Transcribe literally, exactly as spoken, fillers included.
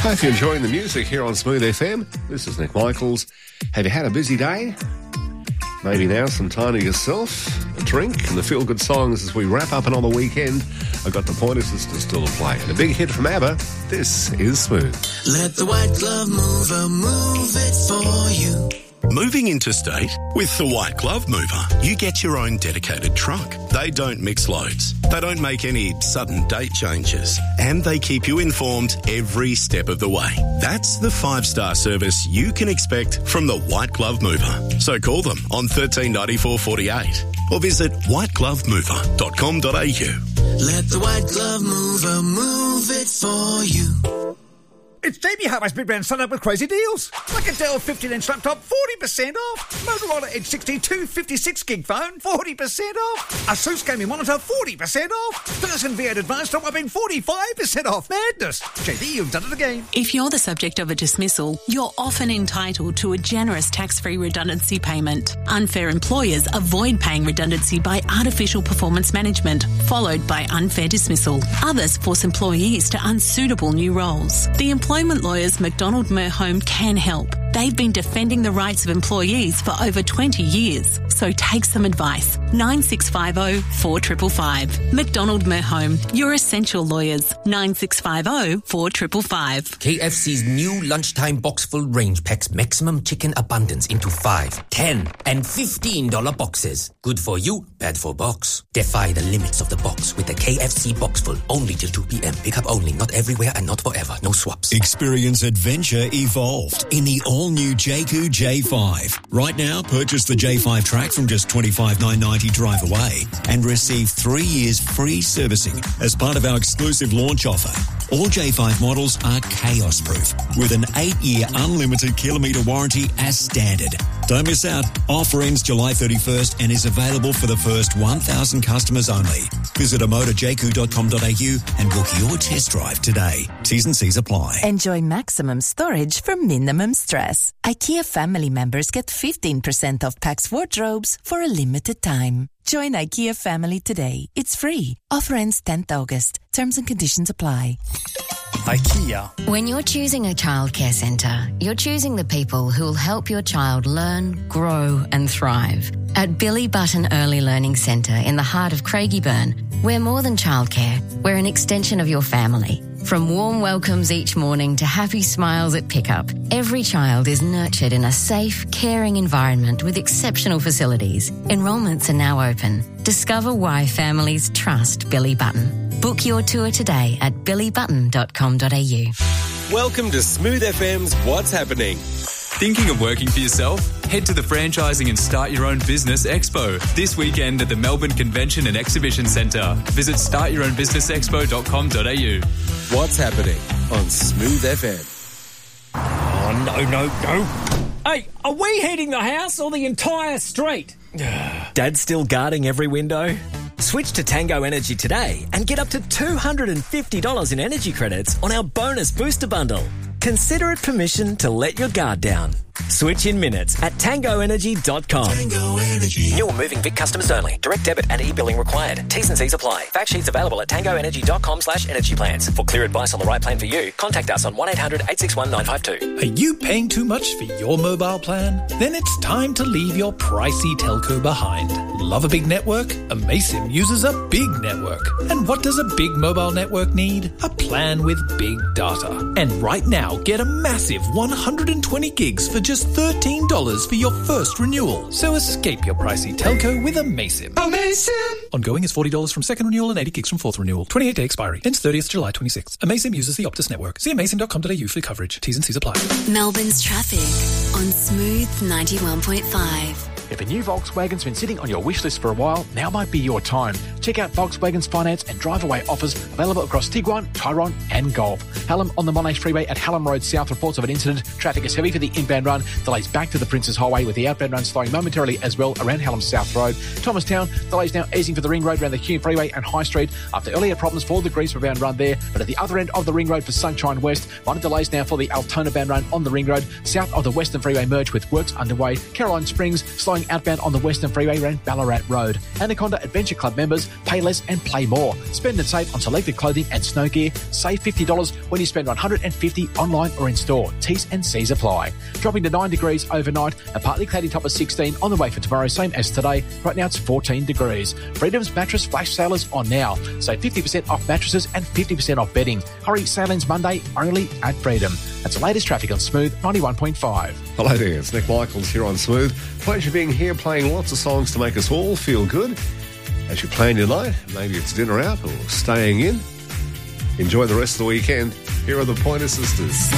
Hope you're enjoying the music here on Smooth F M. This is Nick Michaels. Have you had a busy day? Maybe now some time to yourself, a drink, and the feel-good songs as we wrap up another weekend. I've got the Pointer Sisters still to play. And a big hit from ABBA. This is Smooth. Let the white glove mover move it for you. Moving interstate? With the White Glove Mover, you get your own dedicated truck. They don't mix loads. They don't make any sudden date changes. And they keep you informed every step of the way. That's the five-star service you can expect from the White Glove Mover. So call them on thirteen ninety-four forty-eight or visit white glove mover dot com dot a u. Let the white glove mover move it for you. It's J B Harvey's Big Brand Sun Up with crazy deals. Like a Dell fifteen inch laptop, forty percent off. Motorola Edge sixty-two fifty-six gig phone, forty percent off. Asus gaming monitor, forty percent off. Dyson V eight Advanced top whopping forty-five percent off. Madness. J B, you've done it again. If you're the subject of a dismissal, you're often entitled to a generous tax-free redundancy payment. Unfair employers avoid paying redundancy by artificial performance management, followed by unfair dismissal. Others force employees to unsuitable new roles. The employment lawyers McDonald Merhome can help. They've been defending the rights of employees for over twenty years. So take some advice. nine six five zero, four five five five. McDonald Merhome, your essential lawyers. nine six five zero, four five five five. K F C's new lunchtime box full range packs maximum chicken abundance into five, ten and fifteen dollar boxes. Good for you, bad for box. Defy the limits of the box with the K F C box full only till two p.m. Pick up only, not everywhere and not forever. No swaps. Experience adventure evolved in the all-new Jaku J five. Right now, purchase the J five track from just twenty-five thousand nine hundred ninety dollars drive away and receive three years free servicing as part of our exclusive launch offer. All J five models are chaos-proof with an eight-year unlimited kilometre warranty as standard. Don't miss out. Offer ends July thirty-first and is available for the first one thousand customers only. Visit amoda jaku dot com dot a u and book your test drive today. T's and C's apply. Enjoy maximum storage for minimum stress. IKEA family members get fifteen percent off Pax wardrobes for a limited time. Join IKEA family today. It's free. Offer ends tenth August. Terms and conditions apply. IKEA. When you're choosing a childcare centre, you're choosing the people who will help your child learn, grow and thrive. At Billy Button Early Learning Centre in the heart of Craigieburn, we're more than childcare. We're an extension of your family. From warm welcomes each morning to happy smiles at pickup, every child is nurtured in a safe, caring environment with exceptional facilities. Enrolments are now open. Discover why families trust Billy Button. Book your tour today at billy button dot com dot a u. Welcome to Smooth F M's What's Happening. Thinking of working for yourself? Head to the Franchising and Start Your Own Business Expo this weekend at the Melbourne Convention and Exhibition Centre. Visit start your own business expo dot com dot a u. What's Happening on Smooth F M. Oh, no, no, no. Hey, are we heating the house or the entire street? Dad's still guarding every window? Switch to Tango Energy today and get up to two hundred fifty dollars in energy credits on our bonus booster bundle. Consider it permission to let your guard down. Switch in minutes at tango energy dot com. Tango Energy. New or moving Vic customers only. Direct debit and e-billing required. T's and C's apply. Fact sheets available at tango energy dot com slash energy plans. For clear advice on the right plan for you, contact us on one eight hundred eight six one nine five two. Are you paying too much for your mobile plan? Then it's time to leave your pricey telco behind. Love a big network? Amaysim uses a big network. And what does a big mobile network need? A plan with big data. And right now, get a massive one hundred twenty gigs for just thirteen dollars for your first renewal. So escape your pricey telco with Amaysim. Amaysim! Ongoing is forty dollars from second renewal and eighty gigs from fourth renewal. twenty-eight day expiry. Ends thirtieth July twenty-sixth. Amaysim uses the Optus network. See amaysim dot com dot a u for coverage. T's and C's apply. Melbourne's traffic on Smooth ninety-one point five. If a new Volkswagen's been sitting on your wish list for a while, now might be your time. Check out Volkswagen's finance and drive-away offers available across Tiguan, Tyrone and Golf. Hallam on the Monash Freeway at Hallam Road South reports of an incident. Traffic is heavy for the inbound run. Delays back to the Princes Highway with the outbound run slowing momentarily as well around Hallam South Road. Thomastown, delays now easing for the Ring Road around the Hume Freeway and High Street after earlier problems for the Greaves bound run there. But at the other end of the Ring Road for Sunshine West, minor delays now for the Altona bound run on the Ring Road. South of the Western Freeway merge with works underway. Caroline Springs slowing outbound on the Western Freeway around Ballarat Road. Anaconda Adventure Club members Pay less and play more. Spend and save on selected clothing and snow gear. Save fifty dollars when you spend one hundred fifty dollars online or in store. T's and C's apply. Dropping to nine degrees overnight. A partly cloudy top of sixteen on the way for tomorrow, same as today. Right now it's fourteen degrees. Freedom's mattress flash sale is on now. Save fifty percent off mattresses and fifty percent off bedding. Hurry, sale ends Monday only at Freedom. That's the latest traffic on Smooth ninety-one point five. Hello there, it's Nick Michaels here on Smooth. Pleasure being here, playing lots of songs to make us all feel good. As you plan your night, maybe it's dinner out or staying in. Enjoy the rest of the weekend. Here are the Pointer Sisters.